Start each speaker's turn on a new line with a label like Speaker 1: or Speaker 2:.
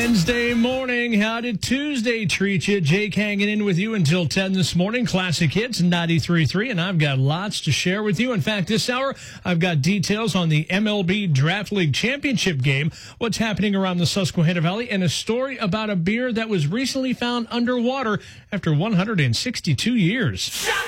Speaker 1: Wednesday morning. How did Tuesday treat you? Jake hanging in with you until 10 this morning. Classic Hits 93.3, and I've got lots to share with you. In fact, this hour, I've got details on the MLB Draft League Championship game, what's happening around the Susquehanna Valley, and a story about a beer that was recently found underwater after 162 years.